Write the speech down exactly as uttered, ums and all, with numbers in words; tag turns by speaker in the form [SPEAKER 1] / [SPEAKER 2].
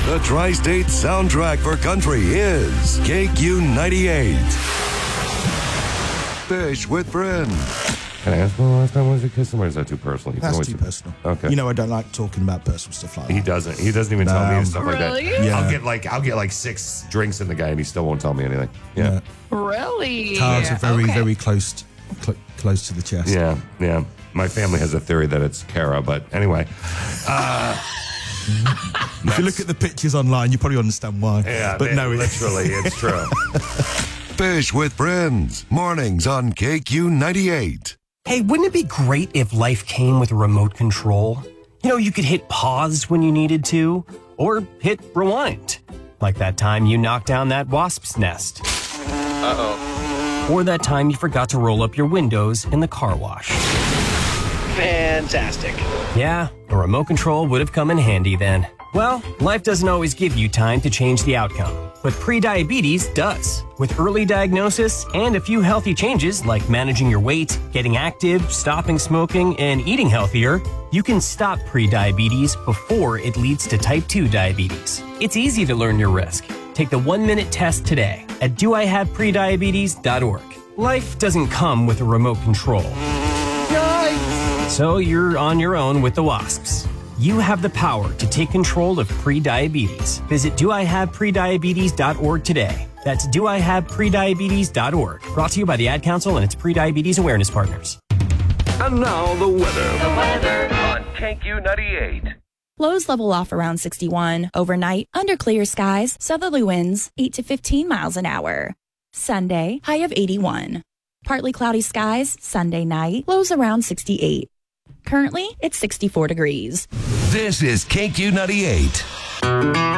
[SPEAKER 1] The Tri-State soundtrack for country is K Q ninety-eight. Fish with Friends.
[SPEAKER 2] Can I ask when the last time was a kissing, or is that too personal? You
[SPEAKER 3] That's
[SPEAKER 2] always...
[SPEAKER 3] too personal.
[SPEAKER 2] Okay.
[SPEAKER 3] You know I don't like talking about personal stuff like that.
[SPEAKER 2] He doesn't. He doesn't even tell
[SPEAKER 3] No.
[SPEAKER 2] me stuff
[SPEAKER 4] Really?
[SPEAKER 2] like that.
[SPEAKER 3] Yeah.
[SPEAKER 2] I'll get like I'll get like six drinks in the guy, and he still won't tell me anything. Yeah.
[SPEAKER 4] Really?
[SPEAKER 3] Cards are very,
[SPEAKER 4] Okay.
[SPEAKER 3] very close, t- cl- close to the chest.
[SPEAKER 2] Yeah. Yeah. My family has a theory that it's Kara, but anyway. Uh,
[SPEAKER 3] If you look at the pictures online, you probably understand why.
[SPEAKER 2] yeah,
[SPEAKER 3] but
[SPEAKER 2] it-
[SPEAKER 3] no, it's
[SPEAKER 2] literally, it's true.
[SPEAKER 1] Fish with Friends. Mornings on K Q ninety-eight.
[SPEAKER 5] Hey, wouldn't it be great if life came with a remote control? You know, you could hit pause when you needed to, or hit rewind. Like that time you knocked down that wasp's nest. Uh-oh. Or that time you forgot to roll up your windows in the car wash.
[SPEAKER 6] Fantastic.
[SPEAKER 5] Yeah, a remote control would have come in handy then. Well, life doesn't always give you time to change the outcome, but prediabetes does. With early diagnosis and a few healthy changes like managing your weight, getting active, stopping smoking, and eating healthier, you can stop prediabetes before it leads to type two diabetes. It's easy to learn your risk. Take the one-minute test today at do I have prediabetes dot org. Life doesn't come with a remote control. So you're on your own with the wasps. You have the power to take control of prediabetes. Visit do I have prediabetes dot org today. That's do I have prediabetes dot org. Brought to you by the Ad Council and its prediabetes awareness partners.
[SPEAKER 7] And now the weather. The weather on K Q ninety-eight.
[SPEAKER 8] Lows level off around sixty-one. Overnight, under clear skies, southerly winds eight to fifteen miles an hour. Sunday, high of eighty-one. Partly cloudy skies, Sunday night, lows around sixty-eight. Currently, it's sixty-four degrees.
[SPEAKER 1] This is K Q ninety-eight.